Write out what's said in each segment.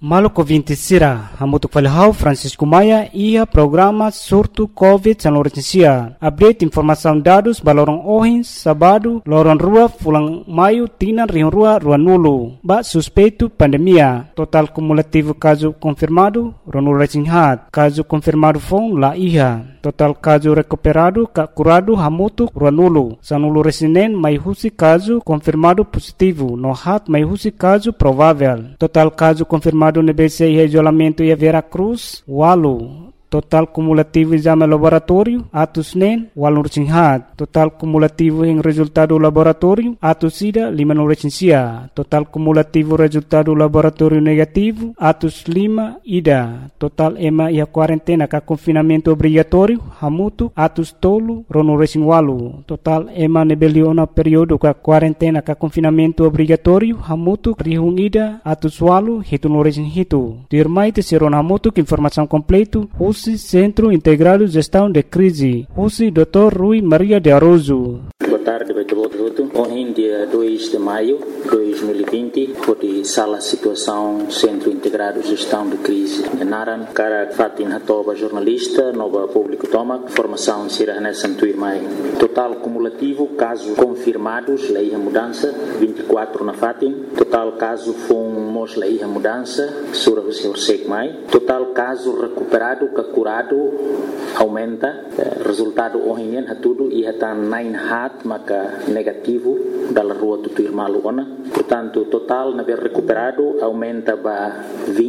Maluco 20 Sira, Hamutuk Falhau, Francisco Maia, ia programa surto Covid San Lourenço. Update informação dados balorong Ohins, Sabado, Lorong Rua, Fulang Maio, Tinan, Rio Rua, Rua Nulo. Ba suspeito pandemia. Total cumulativo caso confirmado, Ronul Resinhat. Caso confirmado fong La Iha. Total caso recuperado, curado, Hamutuk, Rua Nulo. Sanulu Resinen, Maihusi caso confirmado positivo. Nohat, Maihusi caso provável. Total caso confirmado no BC e isolamento e Vera Cruz, Walu. Total cumulativo exame laboratório, atos NEN, Walu Resinhat. Total cumulativo em resultado laboratório, atos SIDA, Lima no Resinsia. Total cumulativo resultado laboratório negativo, atos Lima, IDA. Total EMA e a quarentena com confinamento obrigatório, Hamutu, atos Tolo, Rono Resin Walu. Total EMA nebeliona período com quarentena com confinamento obrigatório, Hamutu, Rihung IDA, atos Walu, Hitu no Resin Hitu. Dirmai Terceron Hamutu, informação completo, Centro Integrado de Gestão de Crise. Husi Dr. Rui Maria de Aroso. Boa tarde, Beto. Ontem, dia 2 de maio de 2020, foi sala situação Centro Integrado de Gestão de Crise. Naran, cara Fatin Hatoba, jornalista, nova público toma, formação Sira Hanessan Tuirmai. Total cumulativo, casos confirmados, lei a mudança, 24 na Fatin. Total caso fomos lei a mudança, Sura Hussein Mai. Total caso recuperado, curado, aumenta. Resultado ontem é tudo e está 9 hat, maka negativo da rua do Tuirmalu ona. Portanto, total na recuperado aumenta para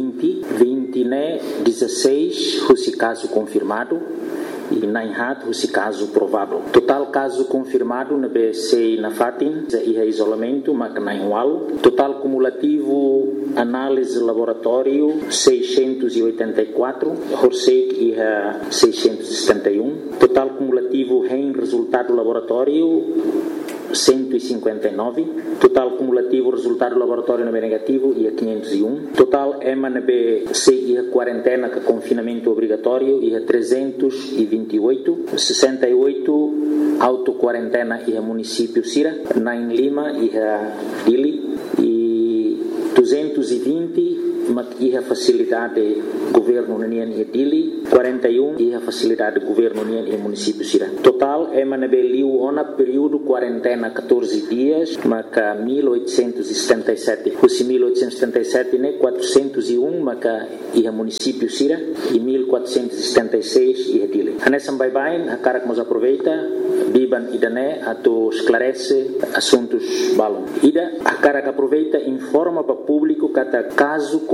20 né 16 esse caso confirmado e 9 hat esse caso provável. Total caso confirmado na BC na Fatin e isolamento maka 9 walo. Total cumulativo análise laboratório 684, Horsek e 671. Total cumulativo em resultado laboratório 159. Total cumulativo resultado laboratório negativo e 501. Total EMA-NB e a quarentena com confinamento obrigatório e 328. 68 auto-quarentena e a município Sira. 9 Lima e a Dili. E 220 e a facilidade governo União e Dili, 41 e a facilidade governo União e município Sira. Total é manabeliu ona período quarentena 14 dias, maca 1877. Os 1877 né 401 maca e a município Sira e 1476 e a Dili. Hanesam bye a cara que nos aproveita biban idane ato esclarece assuntos balon. Ida a cara que aproveita informa para público cada caso